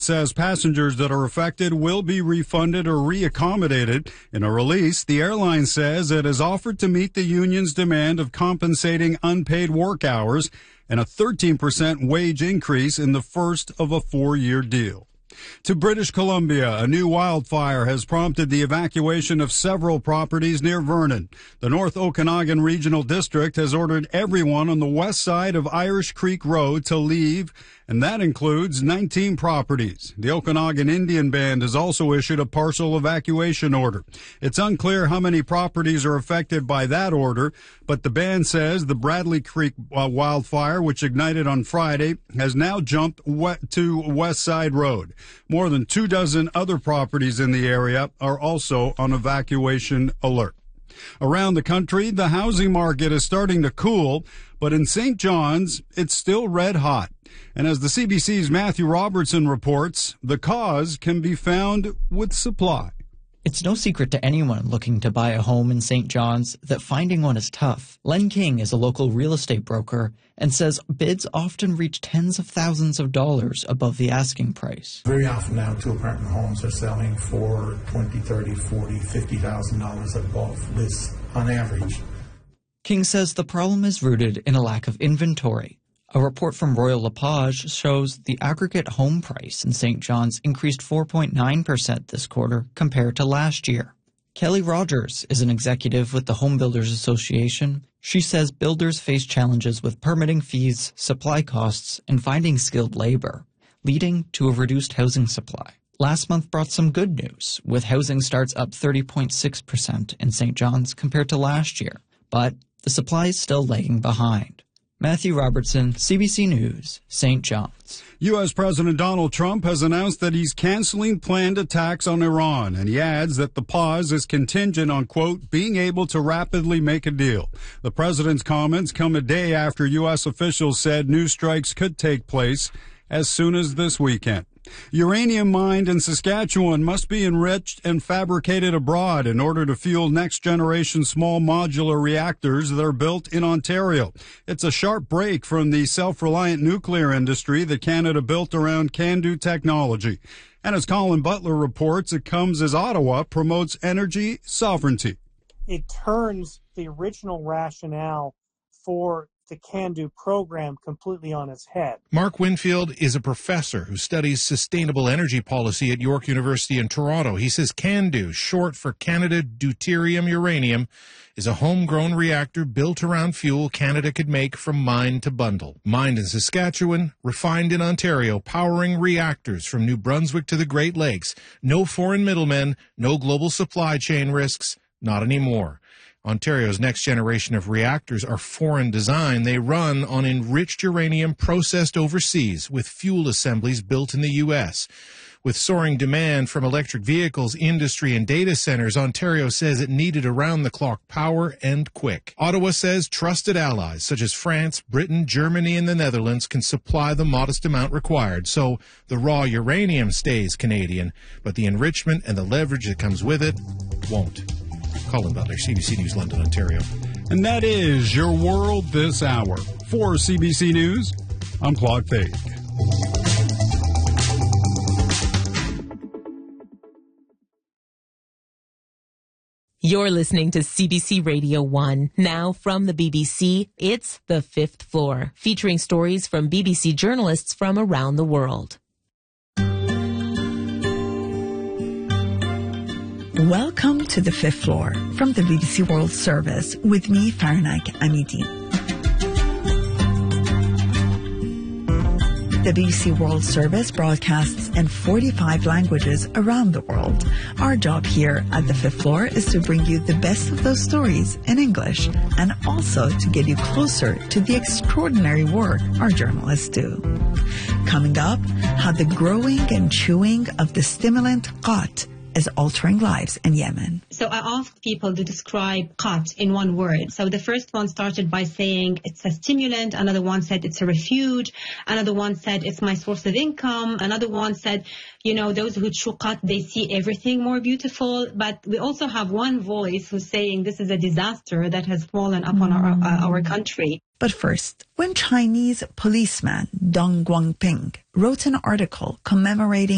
says passengers that are affected will be refunded or reaccommodated. In a release, the airline says it has offered to meet the union's demand of compensating unpaid work hours and a 13% wage increase in the first of a 4-year deal. To British Columbia, a new wildfire has prompted the evacuation of several properties near Vernon. The North Okanagan Regional District has ordered everyone on the west side of Irish Creek Road to leave, and that includes 19 properties. The Okanagan Indian Band has also issued a partial evacuation order. It's unclear how many properties are affected by that order, but the band says the Bradley Creek wildfire, which ignited on Friday, has now jumped to West Side Road. More than 24 other properties in the area are also on evacuation alert. Around the country, the housing market is starting to cool, but in St. John's, it's still red hot. And as the CBC's Matthew Robertson reports, the cause can be found with supply. It's no secret to anyone looking to buy a home in St. John's that finding one is tough. Len King is a local real estate broker and says bids often reach tens of thousands of dollars above the asking price. Very often now, two-apartment homes are selling for $20,000, $30,000, $40,000, $50,000 above list on average. King says the problem is rooted in a lack of inventory. A report from Royal LePage shows the aggregate home price in St. John's increased 4.9% this quarter compared to last year. Kelly Rogers is an executive with the Home Builders Association. She says builders face challenges with permitting fees, supply costs, and finding skilled labor, leading to a reduced housing supply. Last month brought some good news, with housing starts up 30.6% in St. John's compared to last year. But the supply is still lagging behind. Matthew Robertson, CBC News, St. John's. U.S. President Donald Trump has announced that he's canceling planned attacks on Iran, and he adds that the pause is contingent on, quote, being able to rapidly make a deal. The president's comments come a day after U.S. officials said new strikes could take place as soon as this weekend. Uranium mined in Saskatchewan must be enriched and fabricated abroad in order to fuel next-generation small modular reactors that are built in Ontario. It's a sharp break from the self-reliant nuclear industry that Canada built around CANDU technology. And as Colin Butler reports, it comes as Ottawa promotes energy sovereignty. It turns the original rationale for the CANDU program completely on its head. Mark Winfield is a professor who studies sustainable energy policy at York University in Toronto. He says CANDU, short for Canada Deuterium Uranium, is a homegrown reactor built around fuel Canada could make from mine to bundle. Mined in Saskatchewan, refined in Ontario, powering reactors from New Brunswick to the Great Lakes. No foreign middlemen, no global supply chain risks, not anymore. Ontario's next generation of reactors are foreign design. They run on enriched uranium processed overseas with fuel assemblies built in the U.S. With soaring demand from electric vehicles, industry, and data centers, Ontario says it needed around-the-clock power and quick. Ottawa says trusted allies such as France, Britain, Germany, and the Netherlands can supply the modest amount required. So the raw uranium stays Canadian, but the enrichment and the leverage that comes with it won't. Colin Butler, CBC News, London, Ontario. And that is your world this hour. For CBC News, I'm Claude Fake. You're listening to CBC Radio 1. Now from the BBC, it's The Fifth Floor, featuring stories from BBC journalists from around the world. Welcome to The Fifth Floor from the BBC World Service with me, Farnak Amidi. The BBC World Service broadcasts in 45 languages around the world. Our job here at The Fifth Floor is to bring you the best of those stories in English and also to get you closer to the extraordinary work our journalists do. Coming up, how the growing and chewing of the stimulant qat is altering lives in Yemen. So I asked people to describe qat in one word. So the first one started by saying it's a stimulant. Another one said it's a refuge. Another one said it's my source of income. Another one said, you know, those who chew qat, they see everything more beautiful. But we also have one voice who's saying this is a disaster that has fallen upon our country. But first, when Chinese policeman Deng Guangping wrote an article commemorating